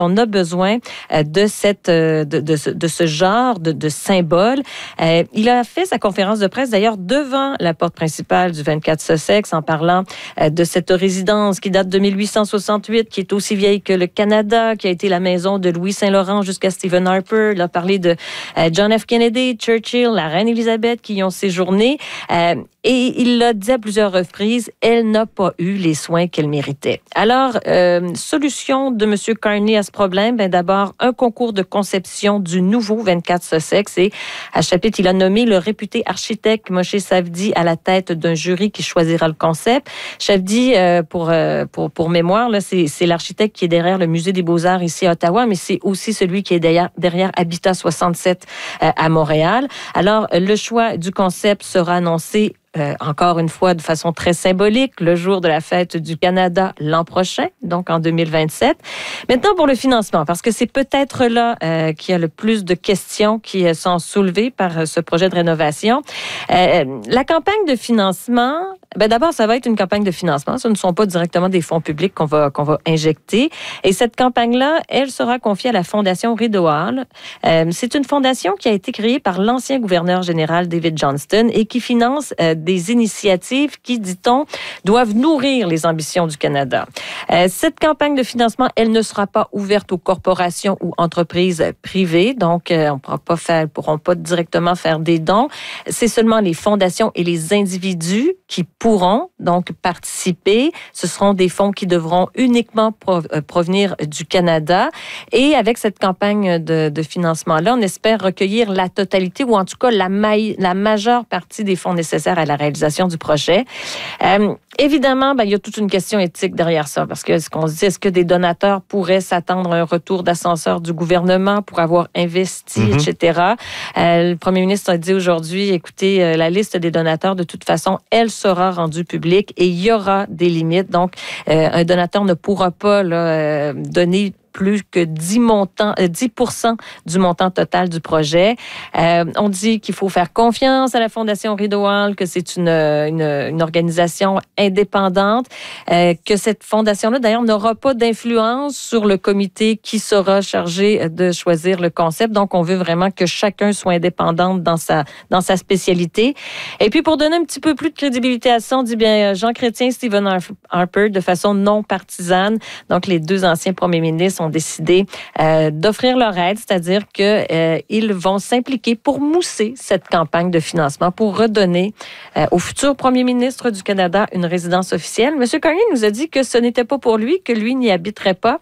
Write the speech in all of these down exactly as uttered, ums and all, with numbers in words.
On a besoin euh, de, cette, euh, de, de, ce, de ce genre de, de symbole. Euh, il a fait sa conférence de presse, d'ailleurs, devant la porte principale du vingt-quatre Sussex, en parlant euh, de cette résidence qui date de mille huit cent soixante-huit, qui est aussi vieille que le Canada, qui a été la maison de Louis Saint-Laurent jusqu'à Stephen Harper. Il a parlé de euh, John F. Kennedy, Churchill, la reine Élisabeth qui y ont séjourné. Euh, et il l'a dit à plusieurs reprises, elle n'a pas eu les soins qu'elle méritait. Alors, euh, solution de M. Carney à ce problème, ben d'abord, un concours de conception du nouveau vingt-quatre Sussex. Et à chapitre, il a nommé le réputé architecte Moshe Safdie à la tête d'un jury qui choisira le concept. Safdie, euh, pour, euh, pour, pour mémoire, là, c'est, c'est l'architecte qui est derrière le Musée des Beaux-Arts ici à Ottawa, mais c'est aussi celui qui est derrière, derrière Habitat soixante-sept euh, à Montréal. Alors, le choix du concept sera annoncé Euh, encore une fois, de façon très symbolique, le jour de la fête du Canada l'an prochain, donc en deux mille vingt-sept. Maintenant, pour le financement, parce que c'est peut-être là euh, qu'il y a le plus de questions qui euh, sont soulevées par euh, ce projet de rénovation. Euh, la campagne de financement, ben d'abord, ça va être une campagne de financement. Ce ne sont pas directement des fonds publics qu'on va, qu'on va injecter. Et cette campagne-là, elle sera confiée à la Fondation Rideau Hall. Euh, c'est une fondation qui a été créée par l'ancien gouverneur général David Johnston et qui finance euh, des initiatives qui, dit-on, doivent nourrir les ambitions du Canada. Euh, cette campagne de financement, elle ne sera pas ouverte aux corporations ou entreprises privées, donc euh, on ne pourra pas faire, pourront pas directement faire des dons. C'est seulement les fondations et les individus qui pourront donc participer. Ce seront des fonds qui devront uniquement provenir du Canada. Et avec cette campagne de, de financement-là, on espère recueillir la totalité ou en tout cas la, ma- la majeure partie des fonds nécessaires à la réalisation du projet. Euh, évidemment, ben, il y a toute une question éthique derrière ça, parce que ce qu'on se dit, est-ce que des donateurs pourraient s'attendre à un retour d'ascenseur du gouvernement pour avoir investi, mm-hmm. et cetera. Euh, le premier ministre a dit aujourd'hui, écoutez, euh, la liste des donateurs, de toute façon, elle sera rendue publique et il y aura des limites. Donc, euh, un donateur ne pourra pas là, euh, donner plus que dix, montants, euh, dix pour cent du montant total du projet. Euh, on dit qu'il faut faire confiance à la Fondation Rideau Hall, que c'est une, une, une organisation indépendante, euh, que cette fondation-là, d'ailleurs, n'aura pas d'influence sur le comité qui sera chargé de choisir le concept. Donc, on veut vraiment que chacun soit indépendant dans sa, dans sa spécialité. Et puis, pour donner un petit peu plus de crédibilité à ça, on dit bien Jean Chrétien et Stephen Harper de façon non partisane. Donc, les deux anciens premiers ministres ont décidé euh, d'offrir leur aide, c'est-à-dire qu'ils euh, vont s'impliquer pour mousser cette campagne de financement, pour redonner euh, au futur premier ministre du Canada une résidence officielle. M. Carney nous a dit que ce n'était pas pour lui, que lui n'y habiterait pas.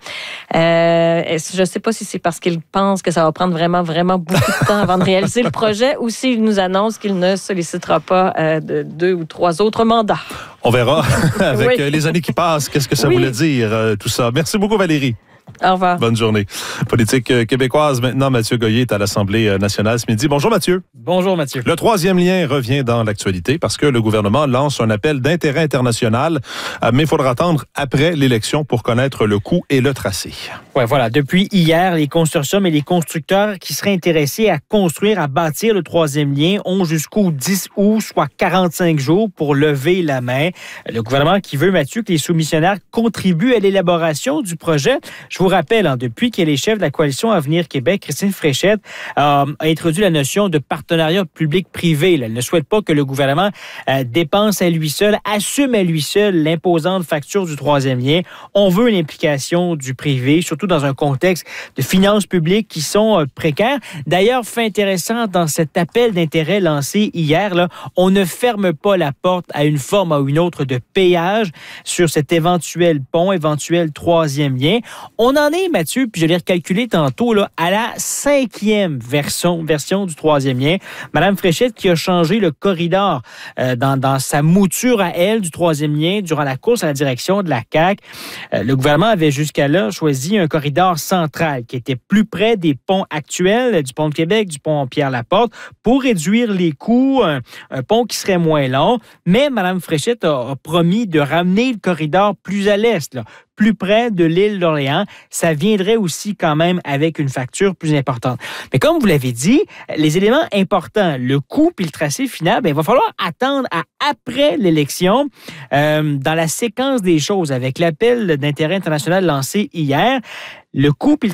Euh, je ne sais pas si c'est parce qu'il pense que ça va prendre vraiment, vraiment beaucoup de temps avant de réaliser le projet ou s'il nous annonce qu'il ne sollicitera pas euh, de deux ou trois autres mandats. On verra avec oui. les années qui passent, qu'est-ce que ça oui. voulait dire, euh, tout ça. Merci beaucoup, Valérie. Au revoir. Bonne journée. Politique québécoise, maintenant, Mathieu Goyer est à l'Assemblée nationale ce midi. Bonjour, Mathieu. Bonjour, Mathieu. Le troisième lien revient dans l'actualité parce que le gouvernement lance un appel d'intérêt international, mais il faudra attendre après l'élection pour connaître le coût et le tracé. Oui, voilà. Depuis hier, les consortiums et les constructeurs qui seraient intéressés à construire, à bâtir le troisième lien ont jusqu'au dix août, soit quarante-cinq jours, pour lever la main. Le gouvernement qui veut, Mathieu, que les soumissionnaires contribuent à l'élaboration du projet. Je vous rappelle, hein, depuis qu'elle est chef de la coalition Avenir Québec, Christine Fréchette euh, a introduit la notion de partenariat public-privé. Là. Elle ne souhaite pas que le gouvernement euh, dépense à lui seul, assume à lui seul l'imposante facture du troisième lien. On veut une implication du privé, surtout dans un contexte de finances publiques qui sont euh, précaires. D'ailleurs, fait intéressant, dans cet appel d'intérêt lancé hier, là, on ne ferme pas la porte à une forme ou une autre de péage sur cet éventuel pont, éventuel troisième lien. On en est, Mathieu, puis je l'ai recalculé tantôt, là, à la cinquième version, version du troisième lien. Madame Fréchette qui a changé le corridor euh, dans, dans sa mouture à elle du troisième lien durant la course à la direction de la C A Q. Euh, le gouvernement avait jusqu'à là choisi un corridor central qui était plus près des ponts actuels, du pont de Québec, du pont Pierre-Laporte, pour réduire les coûts, un, un pont qui serait moins long. Mais Mme Fréchette a, a promis de ramener le corridor plus à l'est, là, plus près de l'île d'Orléans. Ça viendrait aussi quand même avec une facture plus importante. Mais comme vous l'avez dit, les éléments importants, le coût puis le tracé final, bien, il va falloir attendre à après l'élection. Euh, dans la séquence des choses, avec l'appel d'intérêt international lancé hier, le coût puis